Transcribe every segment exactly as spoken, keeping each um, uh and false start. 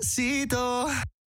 Despacito.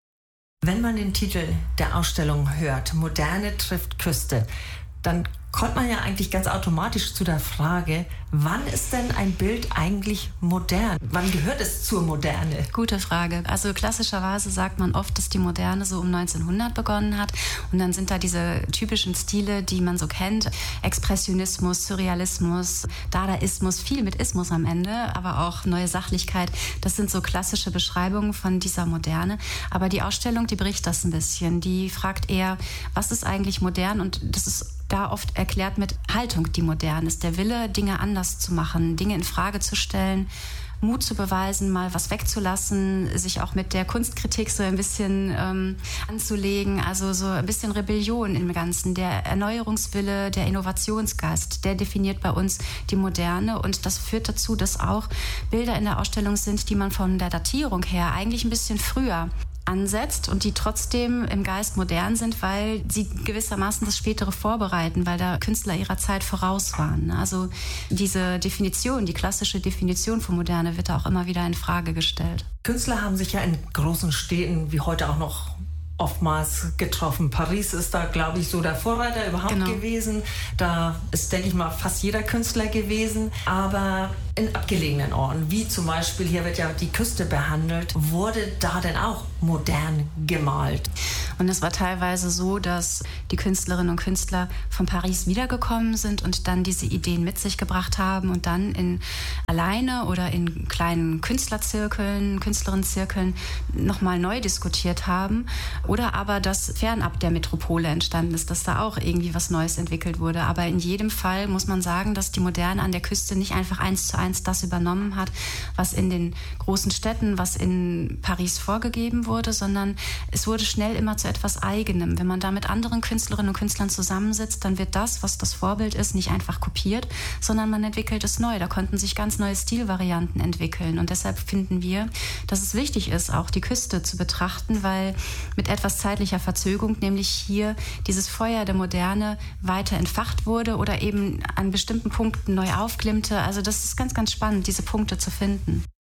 Wenn man den Titel der Ausstellung hört, Moderne trifft Küste, dann kommt man ja eigentlich ganz automatisch zu der Frage, wann ist denn ein Bild eigentlich modern? Wann gehört es zur Moderne? Gute Frage. Also klassischerweise sagt man oft, dass die Moderne so um neunzehnhundert begonnen hat. Und dann sind da diese typischen Stile, die man so kennt. Expressionismus, Surrealismus, Dadaismus, viel mit Ismus am Ende, aber auch neue Sachlichkeit. Das sind so klassische Beschreibungen von dieser Moderne. Aber die Ausstellung, die bricht das ein bisschen. Die fragt eher, was ist eigentlich modern? Und das ist da oft erklärt mit Haltung, die modern ist. Der Wille, Dinge anders zu machen, Dinge in Frage zu stellen, Mut zu beweisen, mal was wegzulassen, sich auch mit der Kunstkritik so ein bisschen ähm, anzulegen. Also so ein bisschen Rebellion im Ganzen. Der Erneuerungswille, der Innovationsgeist, der definiert bei uns die Moderne. Und das führt dazu, dass auch Bilder in der Ausstellung sind, die man von der Datierung her eigentlich ein bisschen früher ansetzt und die trotzdem im Geist modern sind, weil sie gewissermaßen das Spätere vorbereiten, weil da Künstler ihrer Zeit voraus waren. Also diese Definition, die klassische Definition von Moderne wird da auch immer wieder in Frage gestellt. Künstler haben sich ja in großen Städten wie heute auch noch oftmals getroffen. Paris ist da, glaube ich, so der Vorreiter überhaupt Genau. gewesen. Da ist, denke ich mal, fast jeder Künstler gewesen. Aber in abgelegenen Orten, wie zum Beispiel, hier wird ja die Küste behandelt, wurde da denn auch modern gemalt? Und es war teilweise so, dass die Künstlerinnen und Künstler von Paris wiedergekommen sind und dann diese Ideen mit sich gebracht haben und dann in alleine oder in kleinen Künstlerzirkeln, Künstlerinnenzirkeln nochmal neu diskutiert haben. Oder aber, dass fernab der Metropole entstanden ist, dass da auch irgendwie was Neues entwickelt wurde. Aber in jedem Fall muss man sagen, dass die Moderne an der Küste nicht einfach eins zu eins das übernommen hat, was in den großen Städten, was in Paris vorgegeben wurde, sondern es wurde schnell immer zu etwas Eigenem. Wenn man da mit anderen Künstlerinnen und Künstlern zusammensitzt, dann wird das, was das Vorbild ist, nicht einfach kopiert, sondern man entwickelt es neu. Da konnten sich ganz neue Stilvarianten entwickeln. Und deshalb finden wir, dass es wichtig ist, auch die Küste zu betrachten, weil mit etwas zeitlicher Verzögerung, nämlich hier dieses Feuer der Moderne weiter entfacht wurde oder eben an bestimmten Punkten neu aufglimmte. Also das ist ganz, ganz spannend, diese Punkte zu finden.